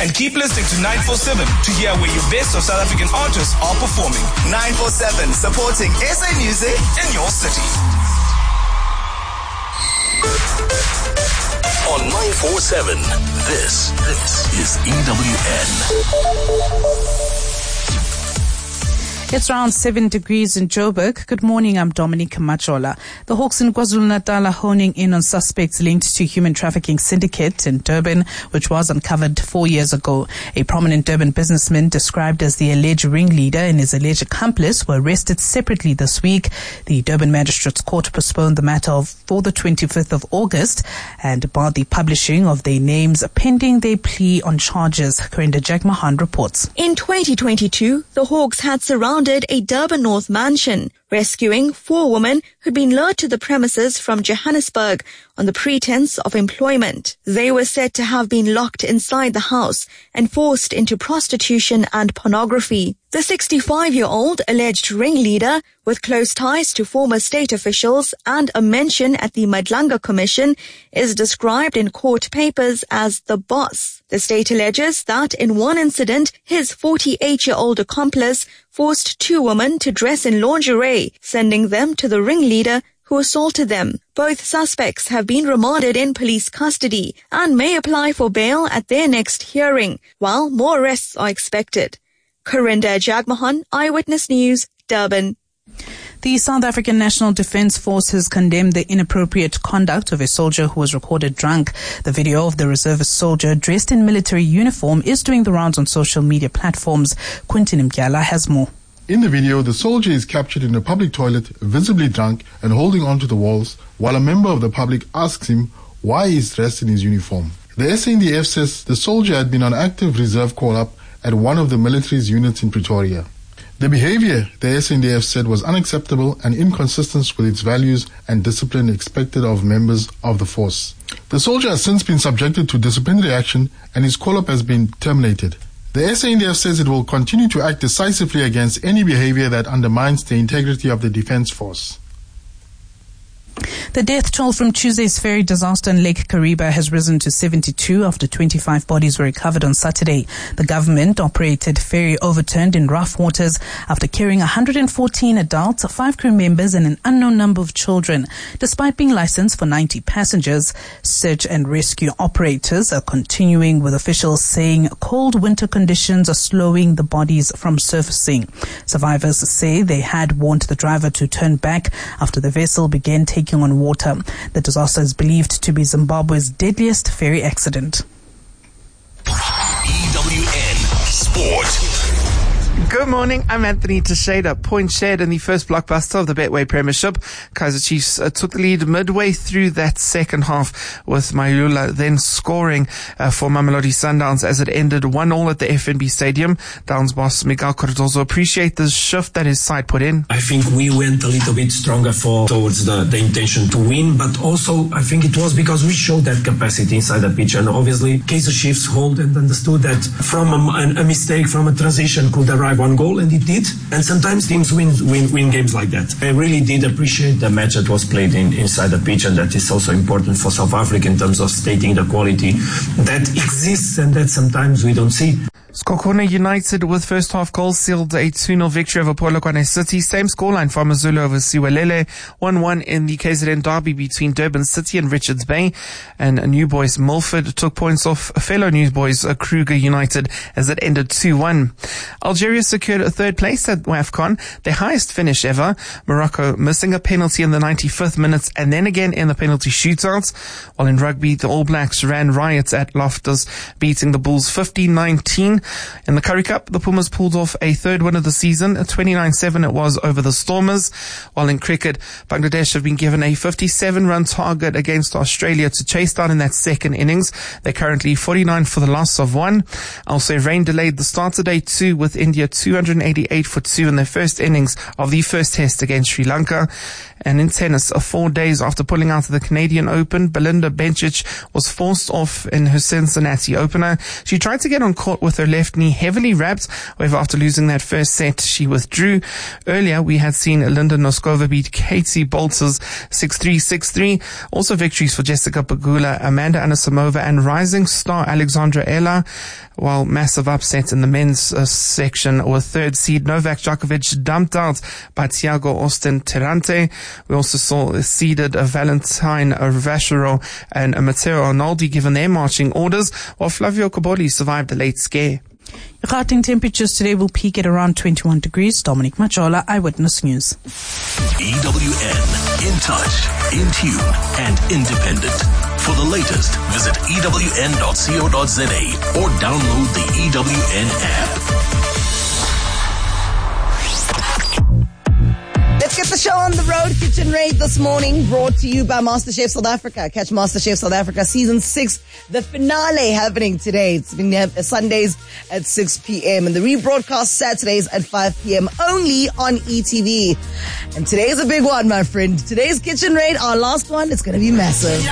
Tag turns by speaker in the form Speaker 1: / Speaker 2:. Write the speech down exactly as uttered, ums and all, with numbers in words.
Speaker 1: And keep listening to nine four seven to hear where your best of South African artists are performing.
Speaker 2: nine four seven, supporting S A music
Speaker 1: In your city.
Speaker 3: On nine four seven, this, this is E W N.
Speaker 4: It's around seven degrees in Joburg. Good morning, I'm Dominique Machola. The Hawks in KwaZulu-Natal are honing in on suspects linked to human trafficking syndicate in Durban, which was uncovered four years ago. A prominent Durban businessman described as the alleged ringleader and his alleged accomplice were arrested separately this week. The Durban Magistrates Court postponed the matter of, for the twenty-fifth of August and barred the publishing of their names pending their plea on charges. Corinda Jagmahan reports.
Speaker 5: In twenty twenty-two, the Hawks had surrounded a Durban North mansion, rescuing four women who'd been lured to the premises from Johannesburg on the pretense of employment. They were said to have been locked inside the house and forced into prostitution and pornography. The sixty-five-year-old alleged ringleader, with close ties to former state officials and a mention at the Madlanga Commission, is described in court papers as the boss. The state alleges that in one incident, his forty-eight-year-old accomplice forced two women to dress in lingerie, sending them to the ringleader who assaulted them. Both suspects have been remanded in police custody and may apply for bail at their next hearing, while more arrests are expected. Corinda Jagmahan, Eyewitness News, Durban.
Speaker 4: The South African National Defence Force has condemned the inappropriate conduct of a soldier who was recorded drunk. The video of the reservist soldier dressed in military uniform is doing the rounds on social media platforms. Quentin Mgyala has more.
Speaker 6: In the video, the soldier is captured in a public toilet, visibly drunk and holding onto the walls, while a member of the public asks him why he is dressed in his uniform. The S A N D F says the soldier had been on active reserve call-up at one of the military's units in Pretoria. The behavior, the S A N D F said, was unacceptable and inconsistent with its values and discipline expected of members of the force. The soldier has since been subjected to disciplinary action and his call-up has been terminated. The S A N D F says it will continue to act decisively against any behavior that undermines the integrity of the Defence Force.
Speaker 4: The death toll from Tuesday's ferry disaster in Lake Kariba has risen to seventy-two after twenty-five bodies were recovered on Saturday. The government-operated ferry overturned in rough waters after carrying one hundred fourteen adults, five crew members and an unknown number of children. Despite being licensed for ninety passengers, search and rescue operators are continuing, with officials saying cold winter conditions are slowing the bodies from surfacing. Survivors say they had warned the driver to turn back after the vessel began taking on water. The disaster is believed to be Zimbabwe's deadliest ferry accident.
Speaker 3: E W N Sport.
Speaker 7: Good morning, I'm Anthony Teixeira. Points shared in the first blockbuster of the Betway Premiership. Kaizer Chiefs uh, took the lead midway through that second half, with Mayula then scoring uh, for Mamelodi Sundowns as it ended one all at the F N B Stadium. Downs boss Miguel Cardozo appreciate the shift that his side put in.
Speaker 8: I think we went a little bit stronger for towards the, the intention to win, but also I think it was because we showed that capacity inside the pitch, and obviously Kaizer Chiefs hold and understood that from a, a mistake, from a transition could arrive one goal, and it did. And sometimes teams win win win games like that. I really did appreciate the match that was played in, inside the pitch, and that is also important for South Africa in terms of stating the quality that exists and that sometimes we don't see.
Speaker 7: Skokona United with first half goals sealed a two nil victory over Polokwane City. Same scoreline for Mazulu over Siwelele. one one in the K Z N derby between Durban City and Richards Bay. And New Boys Milford took points off fellow New Boys Kruger United as it ended two one. Algeria secured a third place at WAFCON, their highest finish ever. Morocco missing a penalty in the ninety-fifth minute and then again in the penalty shootouts. While in rugby, the All Blacks ran riots at Loftus, beating the Bulls fifteen nineteen. In the Currie Cup, the Pumas pulled off a third win of the season. twenty-nine seven it was over the Stormers. While in cricket, Bangladesh have been given a fifty-seven run target against Australia to chase down in that second innings. They're currently forty-nine for the loss of one. Also, rain delayed the start of day two, with India two hundred eighty-eight for two in their first innings of the first test against Sri Lanka. And in tennis, four days after pulling out of the Canadian Open, Belinda Bencic was forced off in her Cincinnati opener. She tried to get on court with her left knee heavily wrapped. However, after losing that first set, she withdrew. Earlier, we had seen Linda Noskova beat Katie Boltzers six three, six three. Also victories for Jessica Pegula, Amanda Anisimova, and rising star Alexandra Ella. While massive upsets in the men's uh, section with third seed Novak Djokovic dumped out by Thiago Austin Terante. We also saw seeded uh, Valentine uh, Vachero and uh, Matteo Arnoldi given their marching orders, while Flavio Cobolli survived a late scare.
Speaker 4: Gauteng temperatures today will peak at around twenty-one degrees. Dominic Majola, Eyewitness News.
Speaker 3: E W N, in touch, in tune, and independent. For the latest, visit E W N dot co dot za or download the E W N app.
Speaker 9: Let's get the show on the road. Kitchen Raid this morning brought to you by MasterChef South Africa. Catch MasterChef South Africa Season six, the finale happening today. It's been uh, Sundays at six p.m. and the rebroadcast Saturdays at five p.m. only on E T V. And today's a big one, my friend. Today's Kitchen Raid, our last one, it's going to be massive.